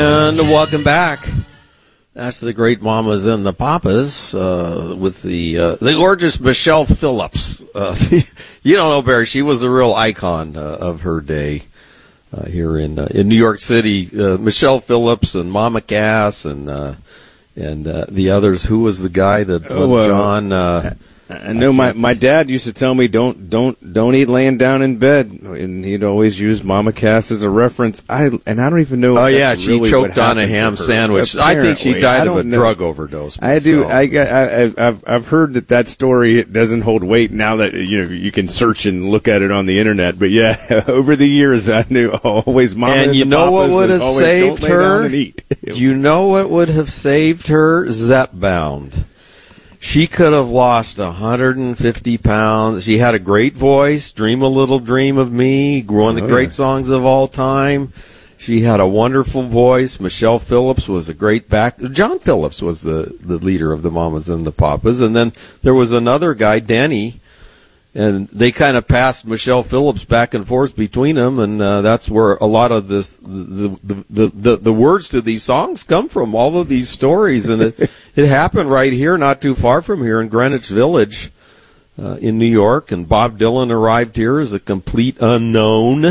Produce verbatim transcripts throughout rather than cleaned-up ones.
And welcome back. That's the Great Mamas and the Papas uh, with the uh, the gorgeous Michelle Phillips. Uh, you don't know, Barry. She was a real icon uh, of her day uh, here in uh, in New York City. Uh, Michelle Phillips and Mama Cass and uh, and uh, the others. Who was the guy that oh, uh, John? Uh, I know my, my dad used to tell me don't don't don't eat laying down in bed, and he'd always use Mama Cass as a reference. I and I don't even know. Oh if yeah, that's she really choked on a ham sandwich. I think she died of a know. drug overdose. I do. I, I I've I've heard that that story doesn't hold weight now that you know you can search and look at it on the internet. But yeah, over the years I knew always Mama. And, and you the know what Papas would have always, saved don't lay her? down and eat. You know what would have saved her? Zepbound. She could have lost one hundred fifty pounds. She had a great voice, Dream a Little Dream of Me, one of the Oh, great yeah. songs of all time. She had a wonderful voice. Michelle Phillips was a great back. John Phillips was the, the leader of the Mamas and the Papas. And then there was another guy, Denny, and they kind of passed Michelle Phillips back and forth between them, and uh, that's where a lot of this, the, the the the the words to these songs come from. All of these stories, and it it happened right here, not too far from here, in Greenwich Village, uh, in New York. And Bob Dylan arrived here as a complete unknown,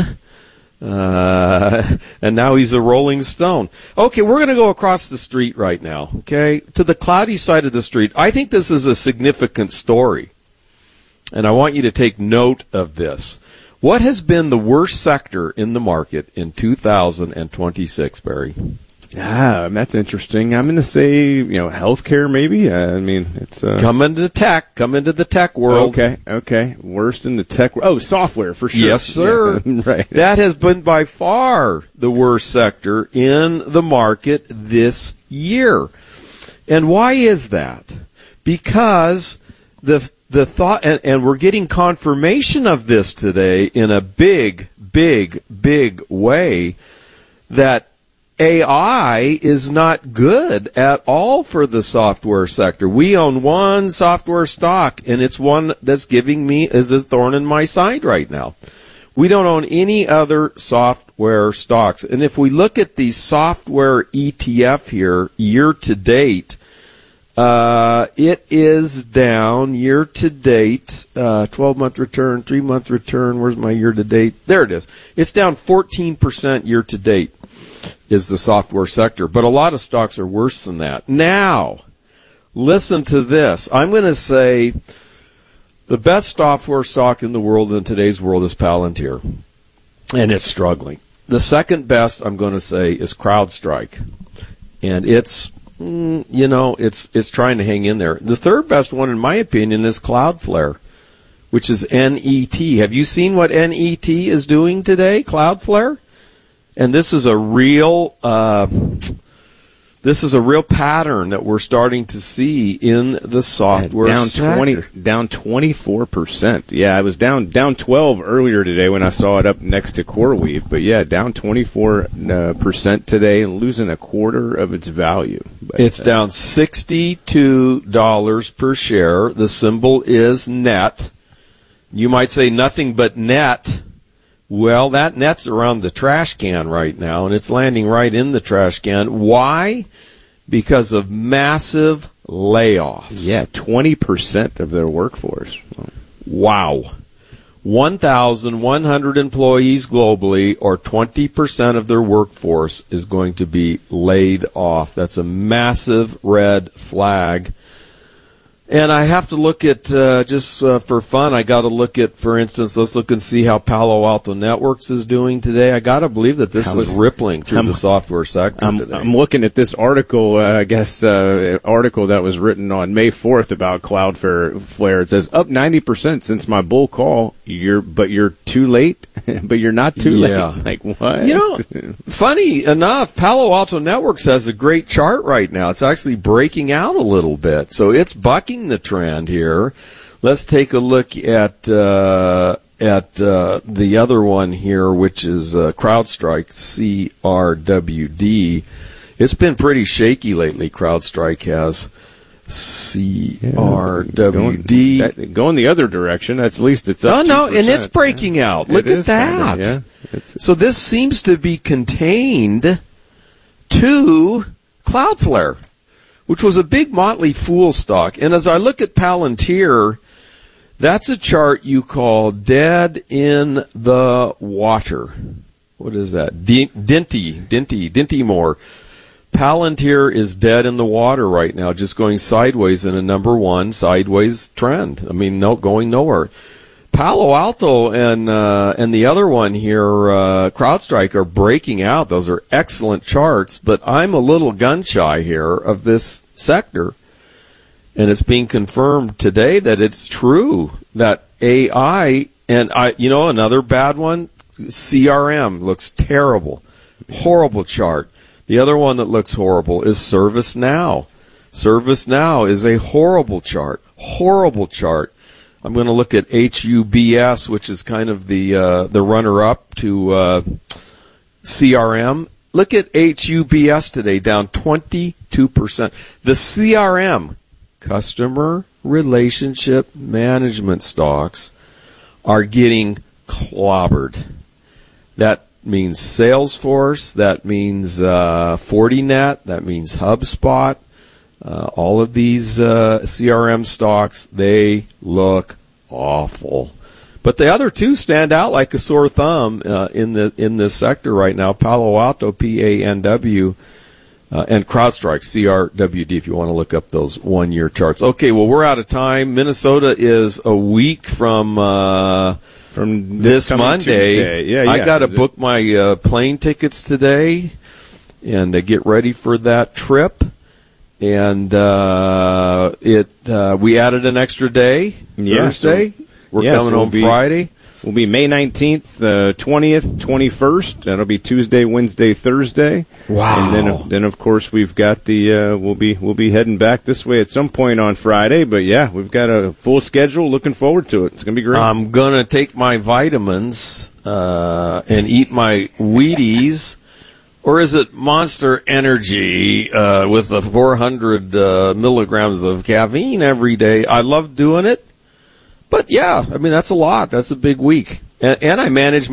uh, and now he's a Rolling Stone. Okay, we're going to go across the street right now. Okay, to the cloudy side of the street. I think this is a significant story. And I want you to take note of this. What has been the worst sector in the market in two thousand twenty-six, Barry? Ah, that's interesting. I'm going to say, you know, healthcare maybe. Uh, I mean, it's uh... come into tech. Come into the tech world. Okay, okay. Worst in the tech world. Oh, software for sure. Yes, sir. Yeah, right. That has been by far the worst sector in the market this year. And why is that? Because the The thought, and, and we're getting confirmation of this today in a big, big, big way, that A I is not good at all for the software sector. We own one software stock, and it's one that's giving me is a thorn in my side right now. We don't own any other software stocks. And if we look at the software E T F here, year to date, Uh, it is down year to date, uh, twelve month return, three month return. Where's my year to date? There it is. It's down fourteen percent year to date is the software sector, but a lot of stocks are worse than that. Now, listen to this. I'm going to say the best software stock in the world in today's world is Palantir, and it's struggling. The second best, I'm going to say, is CrowdStrike, and it's you know, it's it's trying to hang in there. The third best one, in my opinion, is Cloudflare, which is N E T. Have you seen what N E T is doing today, Cloudflare? And this is a real uh, this is a real pattern that we're starting to see in the software yeah, down sector. twenty, down twenty-four percent. Yeah, I was down down twelve earlier today when I saw it up next to CoreWeave. But yeah, down twenty-four uh, percent today, and losing a quarter of its value. But, it's uh, down sixty-two dollars per share. The symbol is net. You might say nothing but net. Well, that net's around the trash can right now, and it's landing right in the trash can. Why? Because of massive layoffs. Yeah, twenty percent of their workforce. Wow. one thousand one hundred employees globally, or twenty percent of their workforce, is going to be laid off. That's a massive red flag. And I have to look at, uh, just uh, for fun, I got to look at, for instance, let's look and see how Palo Alto Networks is doing today. I got to believe that this is rippling through I'm, the software sector I'm, today. I'm looking at this article, uh, I guess, uh, article that was written on May fourth about Cloudflare. It says, up ninety percent since my bull call, you're, but you're too late, but you're not too Yeah. late. Like, what? You know, funny enough, Palo Alto Networks has a great chart right now. It's actually breaking out a little bit. So it's bucking the trend here. Let's take a look at uh, at uh, the other one here, which is uh, CrowdStrike, C R W D. It's been pretty shaky lately, CrowdStrike has. C R W D. Going, that, going the other direction, at least it's up Oh, no, two percent. and it's breaking out. Look It at is that. kinda, yeah. It's, So this seems to be contained to Cloudflare, which was a big Motley Fool stock. And as I look at Palantir, that's a chart you call dead in the water. What is that? Dinty, Dinty, Dinty Moore. Palantir is dead in the water right now, just going sideways in a number one sideways trend. I mean, no, going nowhere. Palo Alto and uh, and the other one here, uh, CrowdStrike, are breaking out. Those are excellent charts, but I'm a little gun shy here of this sector, and it's being confirmed today that it's true that A I and I, you know, another bad one, C R M looks terrible, horrible chart. The other one that looks horrible is ServiceNow. ServiceNow is a horrible chart, horrible chart. I'm going to look at H U B S, which is kind of the uh, the runner-up to uh, C R M. Look at H U B S today, down twenty-two percent. The C R M, customer relationship management stocks, are getting clobbered. That means Salesforce, that means uh, Fortinet, that means HubSpot. Uh, all of these uh, C R M stocks, they look awful. But the other two stand out like a sore thumb uh, in the in this sector right now. Palo Alto, P A N W, uh, and CrowdStrike, C R W D, if you want to look up those one-year charts. Okay, well, we're out of time. Minnesota is a week from uh, from this, this Monday. Tuesday. Yeah, yeah. I got to book my uh, plane tickets today and uh, get ready for that trip. And uh, it uh, we added an extra day, yeah, Thursday. So, We're yes, coming we'll home be, Friday. We'll be May nineteenth, uh, twentieth, twenty-first. That'll be Tuesday, Wednesday, Thursday. Wow. And then, then of course, we've got the uh, we'll be we'll be heading back this way at some point on Friday. But yeah, we've got a full schedule. Looking forward to it. It's gonna be great. I'm gonna take my vitamins uh, and eat my Wheaties. Or is it Monster Energy uh, with the four hundred uh, milligrams of caffeine every day? I love doing it. But, yeah, I mean, that's a lot. That's a big week. And, and I manage